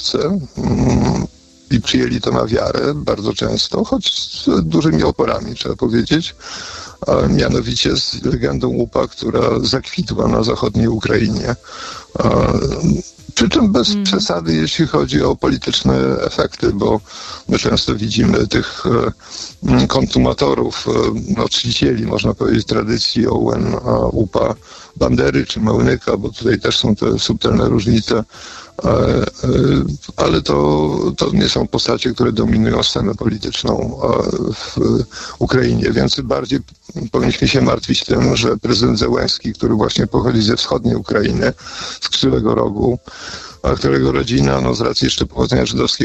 Polsce i przyjęli to na wiarę bardzo często, choć z dużymi oporami, trzeba powiedzieć. Mianowicie z legendą łupa, która zakwitła na zachodniej Ukrainie. Przy czym bez przesady, jeśli chodzi o polityczne efekty, bo my często widzimy tych konsumatorów, czcicieli, można powiedzieć, tradycji OUN, łupa Bandery czy Małnyka, bo tutaj też są te subtelne różnice, ale to nie są postacie, które dominują scenę polityczną w Ukrainie, więc bardziej powinniśmy się martwić tym, że prezydent Zełenski, który właśnie pochodzi ze wschodniej Ukrainy, z Krzywego Rogu, a którego rodzina, z racji jeszcze pochodzenia żydowskiego,